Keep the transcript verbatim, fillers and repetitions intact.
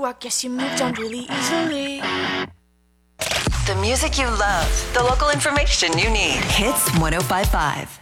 rock, yes, you moved on really easily. The music you love, the local information you need. Hits one oh five point five.